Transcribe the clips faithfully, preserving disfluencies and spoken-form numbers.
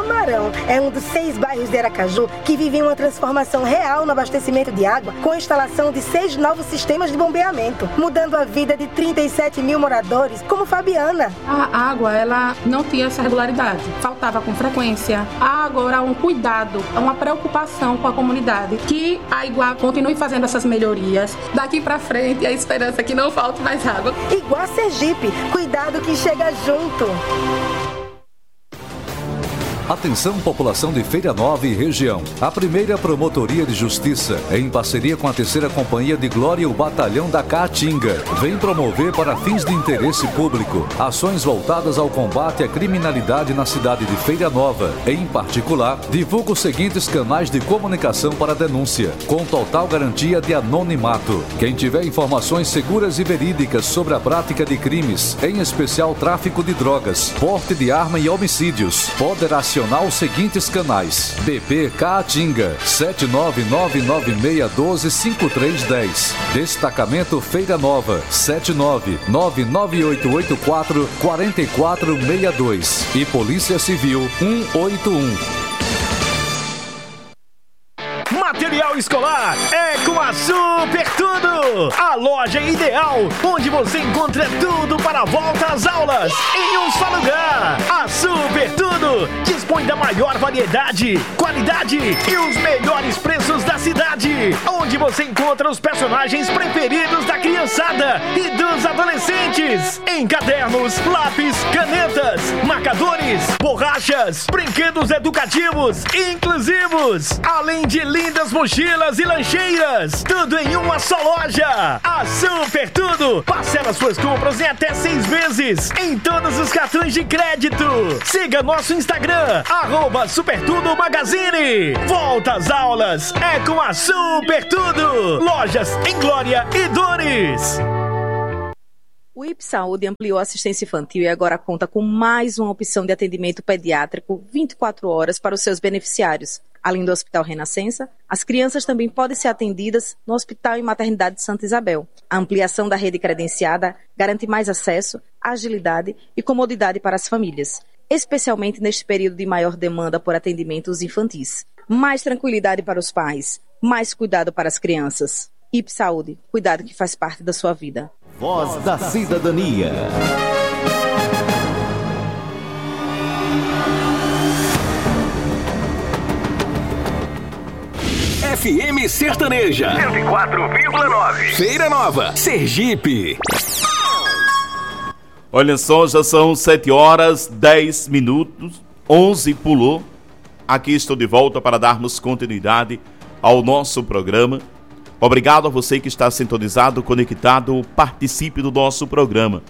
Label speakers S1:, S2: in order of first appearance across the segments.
S1: Amarão é um dos seis bairros de Aracaju que vivem uma transformação real no abastecimento de água com a instalação de seis novos sistemas de bombeamento, mudando a vida de trinta e sete mil moradores, como Fabiana.
S2: A água, ela não tinha essa regularidade, faltava com frequência. A água era um cuidado, uma preocupação com a comunidade, que a Iguá continue fazendo essas melhorias. Daqui para frente, a esperança é que não falte mais água.
S1: Iguá Sergipe, cuidado que chega junto.
S3: Atenção, população de Feira Nova e região. A primeira Promotoria de Justiça, em parceria com a terceira Companhia de Glória e o Batalhão da Caatinga, vem promover para fins de interesse público ações voltadas ao combate à criminalidade na cidade de Feira Nova. Em particular, divulga os seguintes canais de comunicação para denúncia, com total garantia de anonimato. Quem tiver informações seguras e verídicas sobre a prática de crimes, em especial tráfico de drogas, porte de arma e homicídios, poderá acionar os seguintes canais: B P Caatinga sete nove nove nove seis um dois cinco três um zero, Destacamento Feira Nova sete nove nove nove oito oito quatro quatro quatro seis dois e Polícia Civil um oito um.
S4: Material escolar é com a Super Tudo, a loja ideal, onde você encontra tudo para a volta às aulas, em um só lugar. A Super Tudo dispõe da maior variedade, qualidade e os melhores preços da cidade, onde você encontra os personagens preferidos da criançada e dos adolescentes, em cadernos, lápis, canetas, marcadores, borrachas, brinquedos educativos e inclusivos, além de lindas mochilas e lancheiras, tudo em uma só loja. A Super Tudo parcela suas compras em até seis vezes em todos os cartões de crédito. Siga nosso Instagram, arroba Super Tudo Magazine. Volta às aulas é com a Super Tudo. Lojas em Glória e Dores.
S5: O I P Saúde ampliou a assistência infantil e agora conta com mais uma opção de atendimento pediátrico vinte e quatro horas para os seus beneficiários. Além do Hospital Renascença, as crianças também podem ser atendidas no Hospital e Maternidade de Santa Isabel. A ampliação da rede credenciada garante mais acesso, agilidade e comodidade para as famílias, especialmente neste período de maior demanda por atendimentos infantis. Mais tranquilidade para os pais, mais cuidado para as crianças. I P Saúde, cuidado que faz parte da sua vida.
S6: Voz da Cidadania. F M Sertaneja cento e quatro vírgula nove. Feira Nova, Sergipe.
S7: Olha só, já são sete horas, dez minutos, onze pulou. Aqui estou de volta para darmos continuidade ao nosso programa. Obrigado a você que está sintonizado, conectado, participe do nosso programa.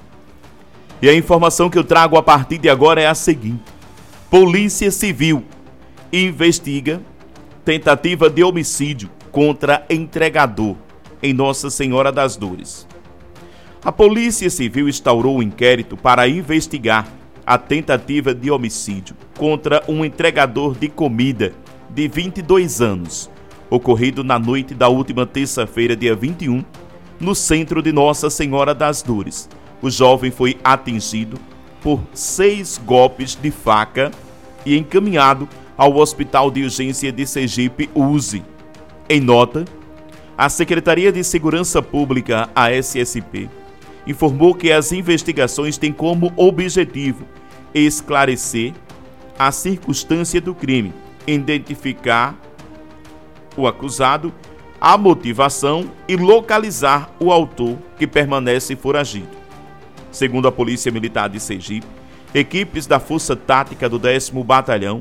S7: E a informação que eu trago a partir de agora é a seguinte: Polícia Civil investiga tentativa de homicídio contra entregador em Nossa Senhora das Dores. A Polícia Civil instaurou um inquérito para investigar a tentativa de homicídio contra um entregador de comida de vinte e dois anos, ocorrido na noite da última terça-feira, dia vinte e um, no centro de Nossa Senhora das Dores. O jovem foi atingido por seis golpes de faca e encaminhado ao Hospital de Urgência de Sergipe, U S I. Em nota, a Secretaria de Segurança Pública, a S S P, informou que as investigações têm como objetivo esclarecer a circunstância do crime, identificar o acusado, a motivação e localizar o autor que permanece foragido. Segundo a Polícia Militar de Sergipe, equipes da Força Tática do décimo Batalhão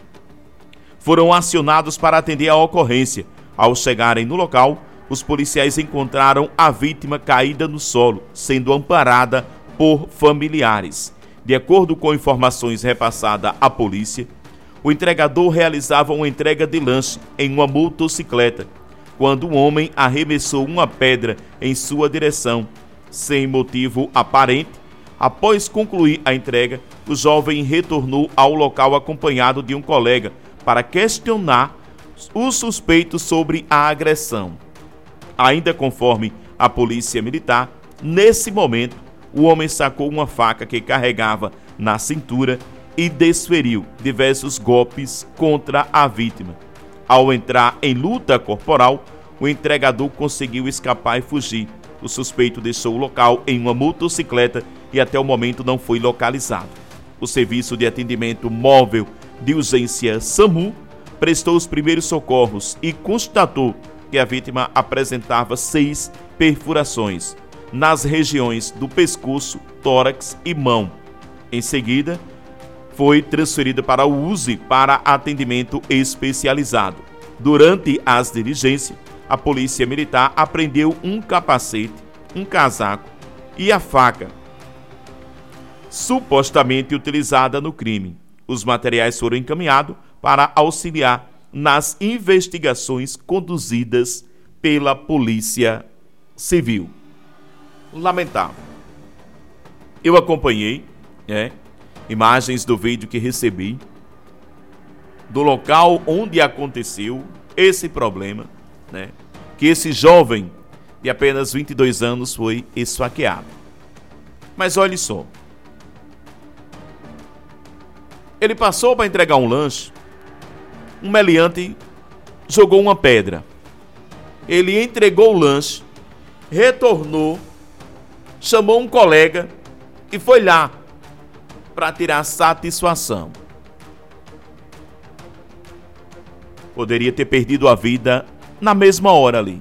S7: foram acionados para atender a ocorrência. Ao chegarem no local, os policiais encontraram a vítima caída no solo, sendo amparada por familiares. De acordo com informações repassadas à polícia, o entregador realizava uma entrega de lanche em uma motocicleta, quando um homem arremessou uma pedra em sua direção, sem motivo aparente. Após concluir a entrega, o jovem retornou ao local acompanhado de um colega para questionar o suspeito sobre a agressão. Ainda conforme a Polícia Militar, nesse momento, o homem sacou uma faca que carregava na cintura e desferiu diversos golpes contra a vítima. Ao entrar em luta corporal, o entregador conseguiu escapar e fugir. O suspeito deixou o local em uma motocicleta e até o momento não foi localizado. O Serviço de Atendimento Móvel de Urgência SAMU prestou os primeiros socorros e constatou que a vítima apresentava seis perfurações nas regiões do pescoço, tórax e mão. Em seguida, foi transferida para o U S I para atendimento especializado. Durante as diligências, a Polícia Militar apreendeu um capacete, um casaco e a faca, supostamente utilizada no crime. Os materiais foram encaminhados para auxiliar nas investigações conduzidas pela Polícia Civil. Lamentável. Eu acompanhei, é, imagens do vídeo que recebi do local onde aconteceu esse problema, né? Que esse jovem de apenas vinte e dois anos foi esfaqueado. Mas olhe só. Ele passou para entregar um lanche, um meliante jogou uma pedra. Ele entregou o lanche, retornou, chamou um colega e foi lá para tirar satisfação. Poderia ter perdido a vida na mesma hora ali.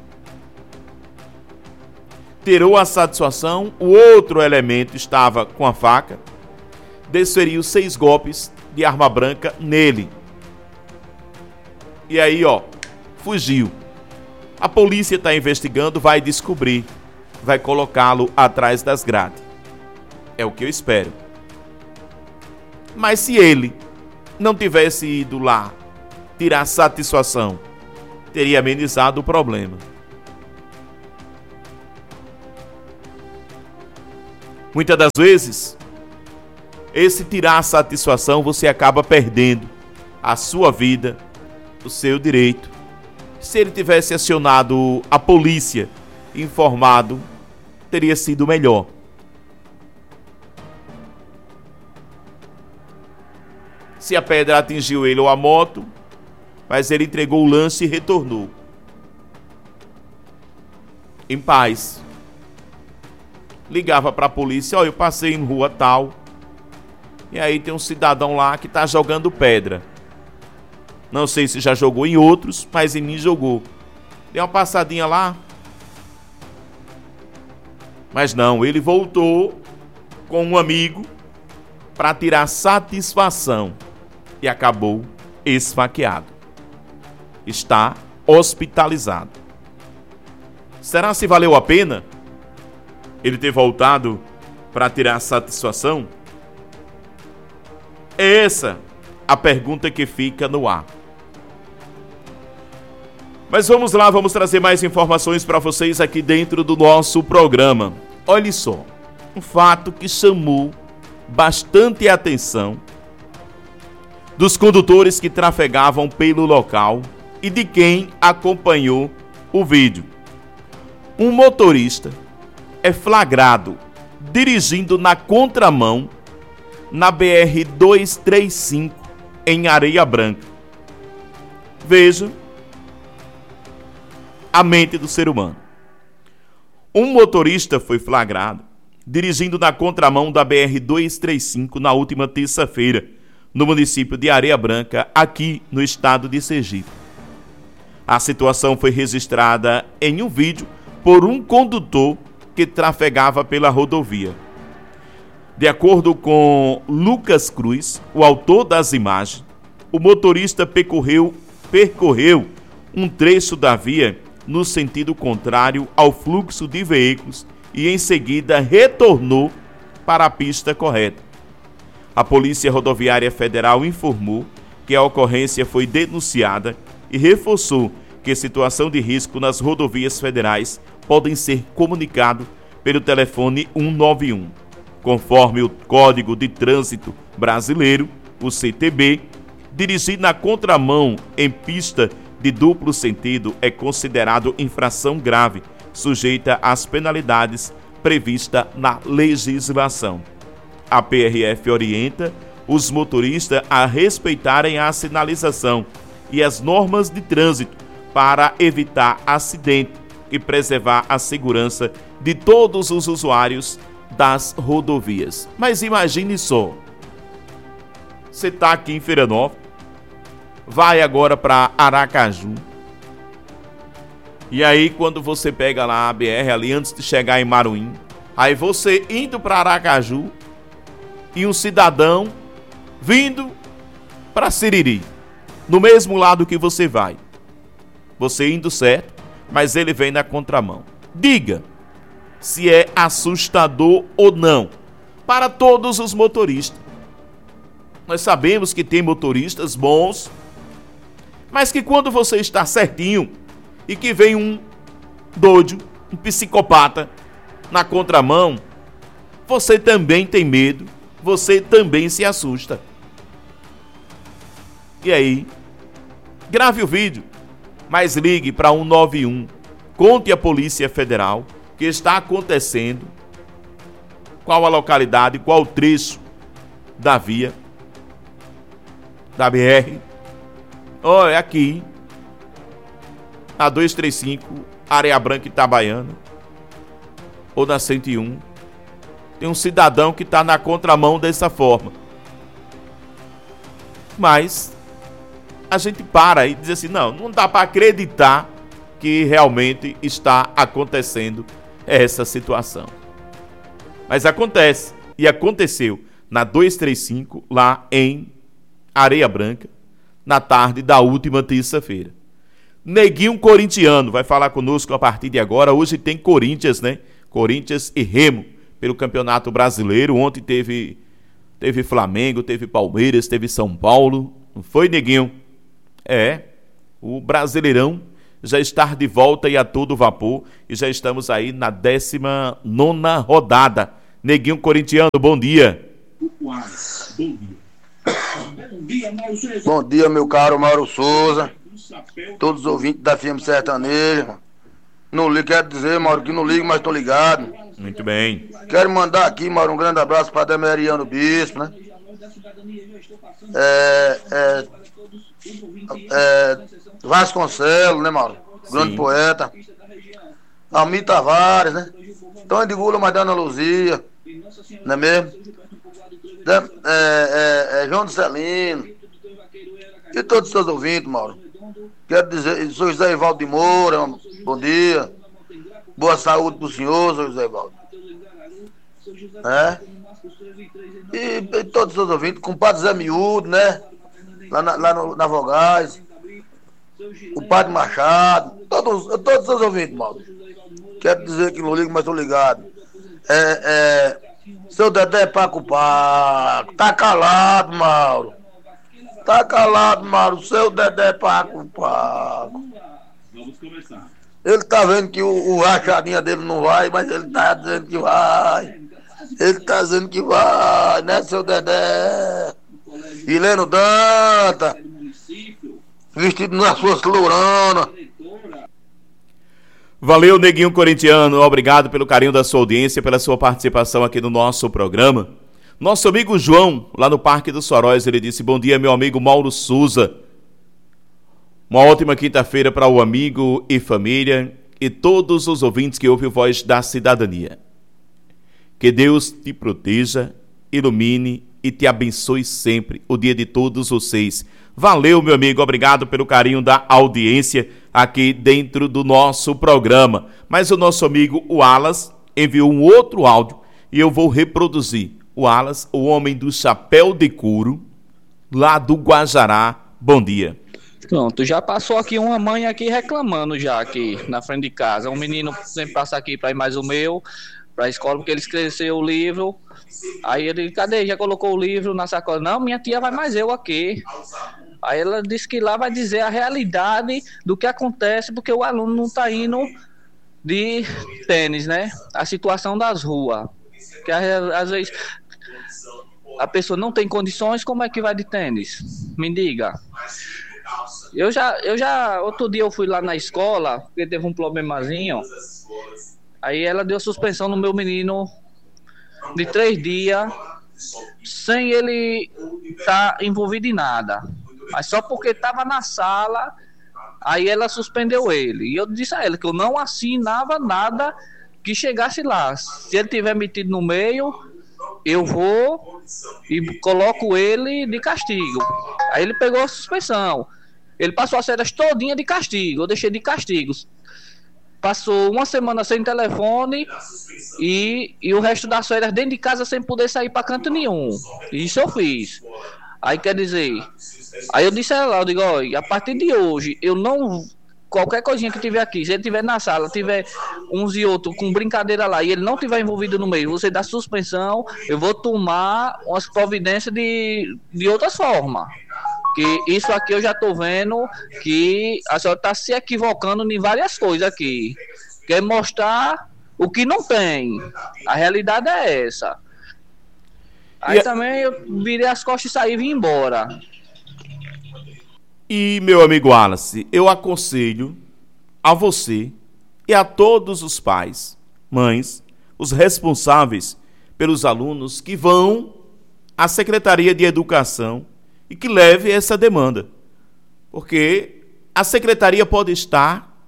S7: Tirou a satisfação, o outro elemento estava com a faca, desferiu seis golpes de arma branca nele. E aí, ó, fugiu. A polícia está investigando, vai descobrir, vai colocá-lo atrás das grades. É o que eu espero. Mas se ele não tivesse ido lá tirar satisfação, teria amenizado o problema. Muitas das vezes, esse tirar satisfação, você acaba perdendo a sua vida, o seu direito. Se ele tivesse acionado a polícia, informado, teria sido melhor. Se a pedra atingiu ele ou a moto, mas ele entregou o lanche e retornou em paz. Ligava para a polícia: ó, eu passei em rua tal, e aí tem um cidadão lá que está jogando pedra. Não sei se já jogou em outros, mas em mim jogou. Deu uma passadinha lá. Mas não, ele voltou com um amigo para tirar satisfação e acabou esfaqueado. Está hospitalizado. Será se valeu a pena ele ter voltado para tirar satisfação? É essa a pergunta que fica no ar. Mas vamos lá, vamos trazer mais informações para vocês aqui dentro do nosso programa. Olha só, um fato que chamou bastante atenção dos condutores que trafegavam pelo local e de quem acompanhou o vídeo. Um motorista é flagrado dirigindo na contramão na B R duzentos e trinta e cinco em Areia Branca. Veja a mente do ser humano. Um motorista foi flagrado dirigindo na contramão da B R duzentos e trinta e cinco na última terça-feira, no município de Areia Branca, aqui no estado de Sergipe. A situação foi registrada em um vídeo por um condutor que trafegava pela rodovia. De acordo com Lucas Cruz, o autor das imagens, o motorista percorreu, percorreu um trecho da via no sentido contrário ao fluxo de veículos e em seguida retornou para a pista correta. A Polícia Rodoviária Federal informou que a ocorrência foi denunciada e reforçou que situação de risco nas rodovias federais podem ser comunicados pelo telefone um nove um. Conforme o Código de Trânsito Brasileiro, o C T B, dirigir na contramão em pista de duplo sentido é considerado infração grave, sujeita às penalidades previstas na legislação. A P R F orienta os motoristas a respeitarem a sinalização e as normas de trânsito para evitar acidente e preservar a segurança de todos os usuários das rodovias. Mas imagine só, você está aqui em Feira Nova, vai agora para Aracaju, e aí quando você pega lá a B R ali antes de chegar em Maruim, aí você indo para Aracaju e um cidadão vindo para Siriri, no mesmo lado que você vai, você indo certo, mas ele vem na contramão. Diga se é assustador ou não para todos os motoristas. Nós sabemos que tem motoristas bons, mas que quando você está certinho e que vem um doido, um psicopata na contramão, você também tem medo, você também se assusta. E aí, grave o vídeo, mas ligue para um nove um, conte à Polícia Federal o que está acontecendo, qual a localidade, qual o trecho da via, da B R. Ó, oh, é aqui, a duzentos e trinta e cinco, Areia Branca, Itabaiana, ou na cento e um, tem um cidadão que está na contramão dessa forma. Mas a gente para e diz assim, não, não dá para acreditar que realmente está acontecendo essa situação. Mas acontece, e aconteceu na duzentos e trinta e cinco, lá em Areia Branca, na tarde da última terça-feira. Neguinho corintiano vai falar conosco a partir de agora. Hoje tem Corinthians, né? Corinthians e Remo pelo Campeonato Brasileiro. Ontem teve, teve Flamengo, teve Palmeiras, teve São Paulo. Não foi, Neguinho? É, o Brasileirão já está de volta e a todo vapor. E já estamos aí na décima nona rodada. Neguinho corintiano, bom dia.
S8: Bom dia. Bom dia, meu caro Mauro Souza. Todos os ouvintes da F M Sertaneja. Não ligo, quero dizer, Mauro, que não ligo, mas tô ligado.
S7: Muito bem.
S8: Quero mandar aqui, Mauro, um grande abraço para Demeriano Bispo, né? É, é, é, Vasconcelos, né, Mauro? Grande Sim. poeta. Almir Tavares, né? Tony de Gula, mas da Ana Luzia, não é mesmo? É, é, é, João do Celino. E todos os seus ouvintes, Mauro. Quero dizer, sou José Ivaldo de Moura, bom dia. Boa saúde pro senhor, sou José Ivaldo. É? E, e todos os seus ouvintes, compadre Zé Miúdo, né? Lá na, lá no, na Vogais. O Padre Machado. Todos, todos os seus ouvintes, Mauro. Quero dizer que não ligo, mas tô ligado. É, é, seu Dedé Paco Paco. Tá calado, Mauro. Tá calado, Mauro. Seu Dedé Paco Paco.
S9: Vamos começar.
S8: Ele tá vendo que o, o rachadinha dele não vai, mas ele tá dizendo que vai. Ele tá dizendo que vai, né, seu Dedé? Hileno Danta, vestido nas suas louranas.
S7: Valeu, Neguinho corintiano. Obrigado pelo carinho da sua audiência, pela sua participação aqui no nosso programa. Nosso amigo João, lá no Parque dos Soróis, ele disse, bom dia, meu amigo Mauro Souza. Uma ótima quinta-feira para o amigo e família e todos os ouvintes que ouvem o Voz da Cidadania. Que Deus te proteja, ilumine e te abençoe sempre, o dia de todos vocês. Valeu, meu amigo, obrigado pelo carinho da audiência aqui dentro do nosso programa. Mas o nosso amigo Wallace enviou um outro áudio e eu vou reproduzir. O Wallace, o homem do chapéu de couro, lá do Guajará. Bom dia.
S10: Pronto, já passou aqui uma mãe aqui reclamando já aqui na frente de casa. Um menino sempre passa aqui para ir mais o meu, para a escola, porque ele esqueceu o livro. Aí ele, cadê? Já colocou o livro na sacola. Não, minha tia vai mais eu aqui. Aí ela disse que lá vai dizer a realidade do que acontece, porque o aluno não está indo de tênis, né? A situação das ruas. Que às vezes a pessoa não tem condições, como é que vai de tênis? Me diga. Eu já, eu já, outro dia eu fui lá na escola, porque teve um problemazinho. Aí ela deu suspensão no meu menino de três dias sem ele estar tá envolvido em nada. Mas só porque estava na sala, aí ela suspendeu ele. E eu disse a ela que eu não assinava nada que chegasse lá. Se ele tiver metido no meio, eu vou e coloco ele de castigo. Aí ele pegou a suspensão. Ele passou as férias todinha de castigo. Eu deixei de castigo. Passou uma semana sem telefone e, e o resto das férias dentro de casa sem poder sair para canto nenhum. Isso eu fiz. Aí quer dizer, aí eu disse a ela, eu digo, olha, a partir de hoje, eu não, qualquer coisinha que tiver aqui, se ele tiver na sala, tiver uns e outros com brincadeira lá, e ele não tiver envolvido no meio, você dá suspensão, eu vou tomar umas providências de, de outras formas. Que isso aqui eu já tô vendo que a senhora tá se equivocando em várias coisas aqui. Quer mostrar o que não tem. A realidade é essa. Aí e também eu virei as costas e saí e vim embora.
S7: E, meu amigo Wallace, eu aconselho a você e a todos os pais, mães, os responsáveis pelos alunos que vão à Secretaria de Educação e que leve essa demanda. Porque a secretaria pode estar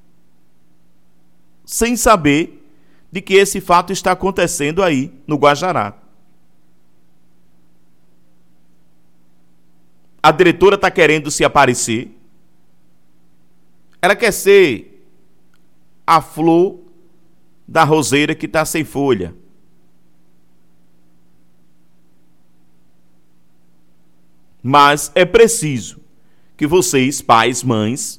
S7: sem saber de que esse fato está acontecendo aí no Guajará. A diretora está querendo se aparecer. Ela quer ser a flor da roseira que está sem folha. Mas é preciso que vocês, pais, mães,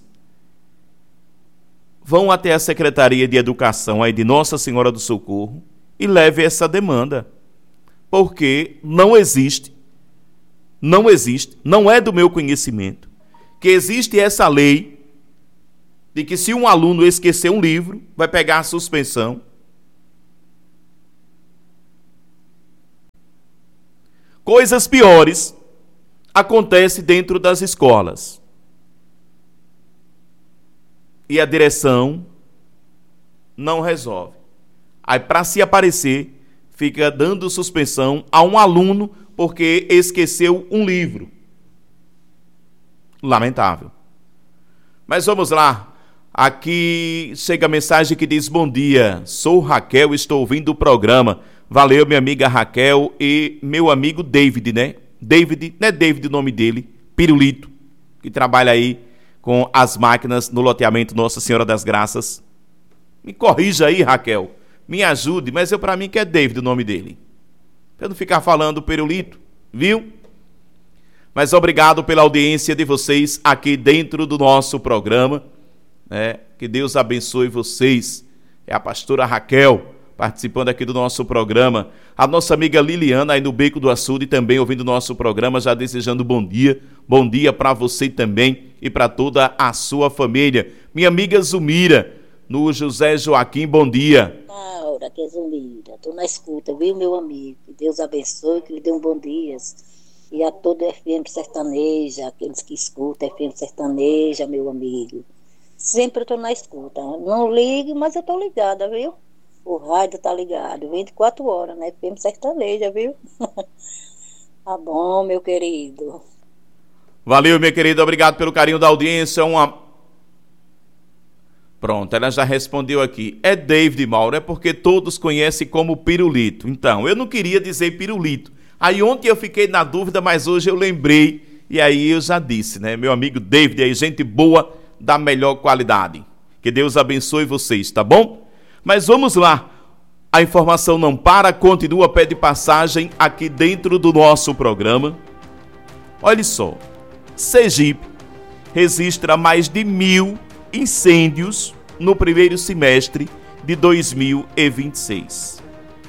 S7: vão até a Secretaria de Educação aí de Nossa Senhora do Socorro e leve essa demanda. Porque não existe, não existe, não é do meu conhecimento, que existe essa lei de que se um aluno esquecer um livro, vai pegar a suspensão. Coisas piores acontece dentro das escolas. E a direção não resolve. Aí, para se aparecer, fica dando suspensão a um aluno porque esqueceu um livro. Lamentável. Mas vamos lá. Aqui chega a mensagem que diz: bom dia, sou Raquel, estou ouvindo o programa. Valeu, minha amiga Raquel e meu amigo David, né? David, não é David o nome dele, Pirulito, que trabalha aí com as máquinas no loteamento Nossa Senhora das Graças. Me corrija aí, Raquel, me ajude, mas eu para mim que é David o nome dele. Pra não ficar falando Pirulito, viu? Mas obrigado pela audiência de vocês aqui dentro do nosso programa, né? Que Deus abençoe vocês. É a pastora Raquel participando aqui do nosso programa. A nossa amiga Liliana, aí no Beco do Açude, também ouvindo o nosso programa, já desejando bom dia. Bom dia para você também e para toda a sua família. Minha amiga Zumira, no José Joaquim, bom dia.
S11: Laura, que é Zumira, estou na escuta, viu, meu amigo? Que Deus abençoe, que lhe dê um bom dia. E a todo F M Sertaneja, aqueles que escutam F M Sertaneja, meu amigo. Sempre eu estou na escuta. Não ligue, mas eu estou ligada, viu? O rádio tá ligado, vinte e quatro horas, né? F M Sertaneja, viu? Tá bom, meu querido.
S7: Valeu, minha querida, obrigado pelo carinho da audiência. Uma... Pronto, ela já respondeu aqui. É David Mauro, é porque todos conhecem como Pirulito. Então, eu não queria dizer Pirulito. Aí ontem eu fiquei na dúvida, mas hoje eu lembrei. E aí eu já disse, né? Meu amigo David aí, gente boa, da melhor qualidade. Que Deus abençoe vocês, tá bom? Mas vamos lá, a informação não para, continua, pede passagem aqui dentro do nosso programa. Olha só, Sergipe registra mais de mil incêndios no primeiro semestre de dois mil e vinte e seis.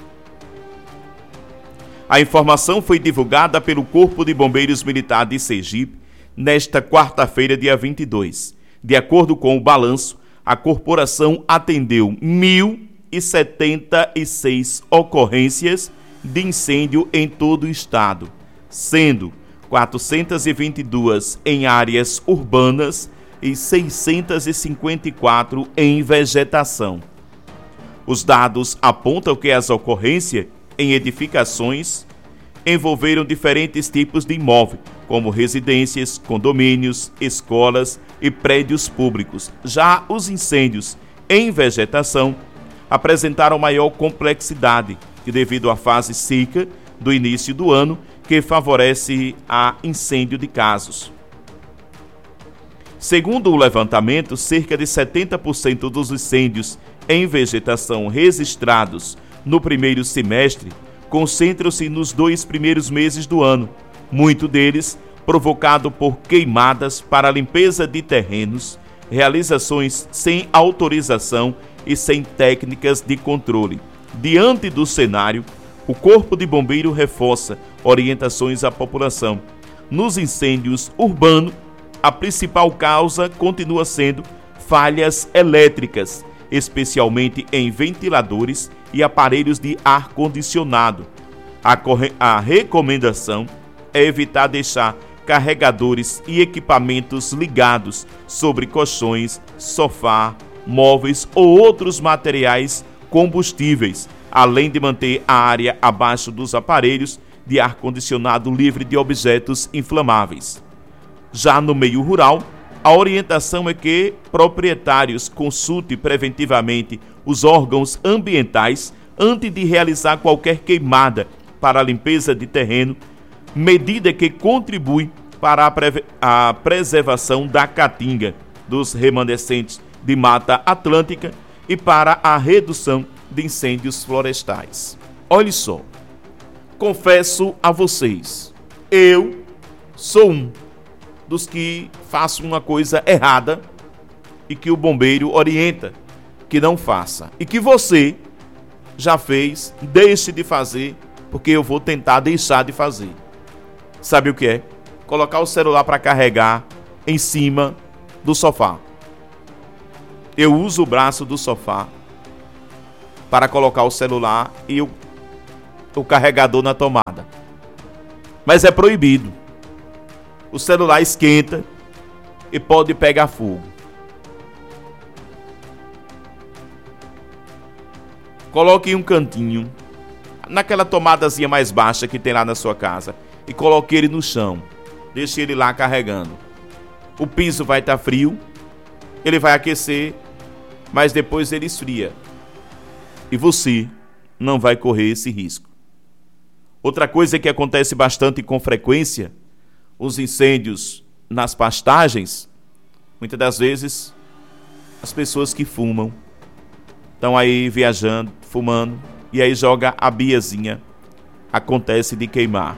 S7: A informação foi divulgada pelo Corpo de Bombeiros Militar de Sergipe nesta quarta-feira, dia vinte e dois. De acordo com o balanço, a corporação atendeu mil e setenta e seis ocorrências de incêndio em todo o estado, sendo quatrocentas e vinte e duas em áreas urbanas e seiscentas e cinquenta e quatro em vegetação. Os dados apontam que as ocorrências em edificações envolveram diferentes tipos de imóvel, como residências, condomínios, escolas e prédios públicos. Já os incêndios em vegetação apresentaram maior complexidade, que devido à fase seca do início do ano, que favorece a incêndio de casos. Segundo o levantamento, cerca de setenta por cento dos incêndios em vegetação registrados no primeiro semestre concentram-se nos dois primeiros meses do ano, muito deles provocado por queimadas para limpeza de terrenos, realizações sem autorização e sem técnicas de controle. Diante do cenário, o Corpo de Bombeiro reforça orientações à população. Nos incêndios urbanos, a principal causa continua sendo falhas elétricas, especialmente em ventiladores e aparelhos de ar-condicionado. A, corre... a recomendação é evitar deixar carregadores e equipamentos ligados sobre colchões, sofá, móveis ou outros materiais combustíveis, além de manter a área abaixo dos aparelhos de ar-condicionado livre de objetos inflamáveis. Já no meio rural, a orientação é que proprietários consultem preventivamente os órgãos ambientais antes de realizar qualquer queimada para a limpeza de terreno, medida que contribui para a, pre- a preservação da caatinga, dos remanescentes de Mata Atlântica e para a redução de incêndios florestais. Olha só, confesso a vocês, eu sou um dos que faço uma coisa errada e que o bombeiro orienta que não faça. E que você já fez, deixe de fazer, porque eu vou tentar deixar de fazer. Sabe o que é? Colocar o celular para carregar em cima do sofá. Eu uso o braço do sofá para colocar o celular e o, o carregador na tomada. Mas é proibido. O celular esquenta e pode pegar fogo. Coloque em um cantinho, naquela tomadazinha mais baixa que tem lá na sua casa, e coloque ele no chão. Deixe ele lá carregando. O piso vai estar frio, ele vai aquecer, mas depois ele esfria. E você não vai correr esse risco. Outra coisa que acontece bastante com frequência, os incêndios nas pastagens, muitas das vezes as pessoas que fumam estão aí viajando, fumando, e aí joga a biazinha, acontece de queimar.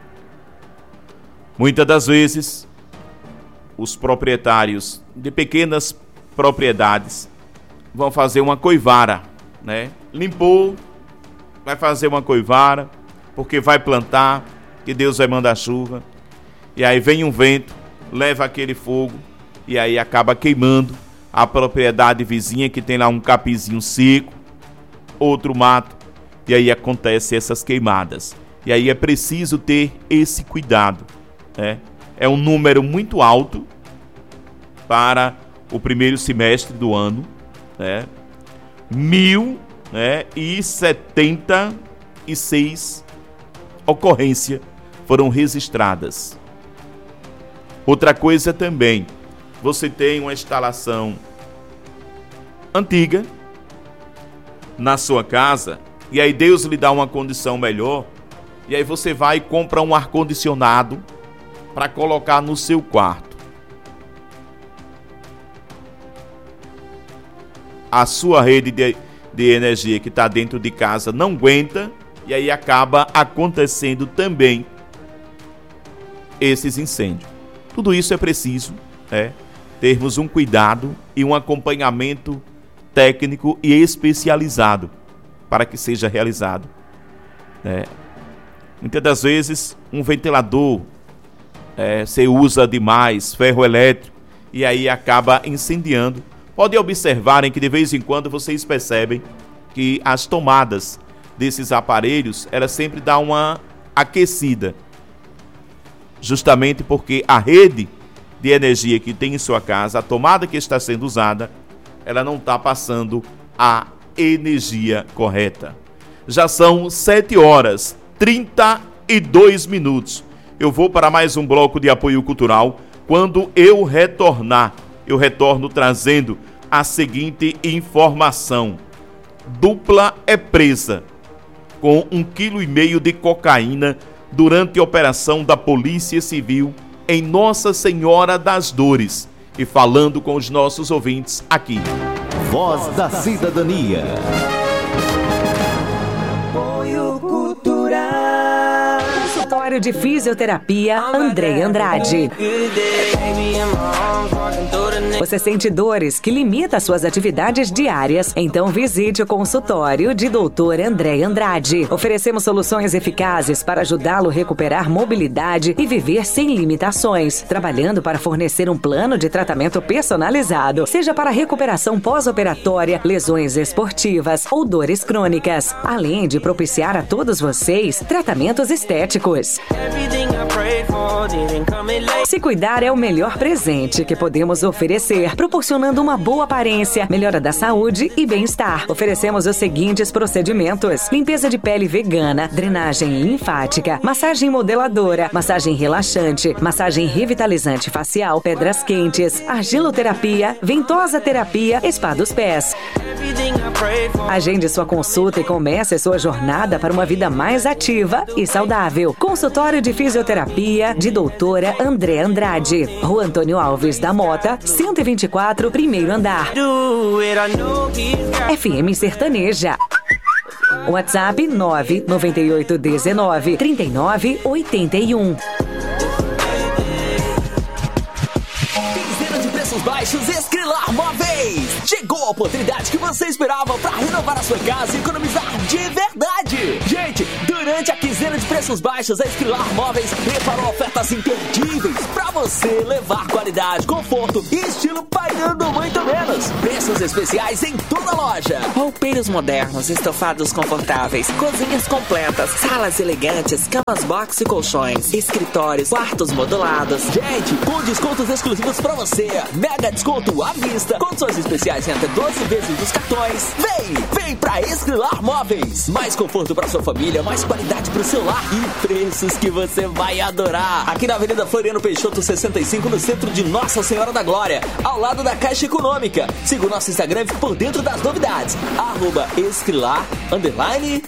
S7: Muitas das vezes os proprietários de pequenas propriedades vão fazer uma coivara, né? Limpou, vai fazer uma coivara, porque vai plantar, que Deus vai mandar chuva. E aí vem um vento, leva aquele fogo e aí acaba queimando a propriedade vizinha que tem lá um capizinho seco, outro mato, e aí acontecem essas queimadas. E aí é preciso ter esse cuidado, né? É um número muito alto para o primeiro semestre do ano, né? Mil, né, e setenta e seis ocorrências foram registradas. Outra coisa também, você tem uma instalação antiga na sua casa, e aí Deus lhe dá uma condição melhor, e aí você vai e compra um ar-condicionado para colocar no seu quarto. A sua rede de, de energia que está dentro de casa não aguenta, e aí acaba acontecendo também esses incêndios. Tudo isso é preciso, né, termos um cuidado e um acompanhamento técnico e especializado para que seja realizado, né? Muitas das vezes um ventilador é, se usa demais, ferro elétrico, e aí acaba incendiando. Podem observarem que de vez em quando vocês percebem que as tomadas desses aparelhos, elas sempre dão uma aquecida, justamente porque a rede de energia que tem em sua casa, a tomada que está sendo usada, ela não está passando a energia correta. Já são sete horas e trinta e dois minutos. Eu vou para mais um bloco de apoio cultural. Quando eu retornar, eu retorno trazendo a seguinte informação. Dupla é presa com um quilo e meio de cocaína durante a operação da Polícia Civil em Nossa Senhora das Dores. E falando com os nossos ouvintes aqui.
S6: Voz da Cidadania.
S12: Apoio Cultural. Consultório de Fisioterapia André Andrade. Você sente dores que limitam suas atividades diárias? Então visite o consultório de doutor André Andrade. Oferecemos soluções eficazes para ajudá-lo a recuperar mobilidade e viver sem limitações, trabalhando para fornecer um plano de tratamento personalizado, seja para recuperação pós-operatória, lesões esportivas ou dores crônicas, além de propiciar a todos vocês tratamentos estéticos. Se cuidar é o melhor presente que podemos oferecer, proporcionando uma boa aparência, melhora da saúde e bem-estar. Oferecemos os seguintes procedimentos: limpeza de pele vegana, drenagem linfática, massagem modeladora, massagem relaxante, massagem revitalizante facial, pedras quentes, argiloterapia, ventosa terapia, spa dos pés. Agende sua consulta e comece sua jornada para uma vida mais ativa e saudável. Consultório de Fisioterapia de doutora André Andrade. Rua Antônio Alves da Mota, cento e vinte e quatro, primeiro andar. F M Sertaneja. WhatsApp nove nove oito um nove, três nove oito um.
S13: Quinzena de preços baixos Escrilar Móveis. Chegou a oportunidade que você esperava para renovar a sua casa e economizar de verdade. Gente, durante a quinzena de preços baixos, a Escrilar Móveis preparou ofertas imperdíveis para você levar qualidade, conforto e estilo pagando muito menos. Preços especiais em toda a loja.
S14: Roupeiros modernos, estofados confortáveis, cozinhas completas, salas elegantes, camas box e colchões, escritórios, quartos modulados.
S13: Gente, com descontos exclusivos para você. Mega desconto à vista, condições especiais em até doze vezes dos cartões. Vem, vem pra Escrilar Móveis. Mais conforto para sua família, mais qualidade para o seu lar e preços que você vai adorar. Aqui na Avenida Floriano Peixoto sessenta e cinco, no centro de Nossa Senhora da Glória, ao lado da Caixa Econômica. Siga o nosso Instagram e fique por dentro das novidades. Arroba Escrilar, underline,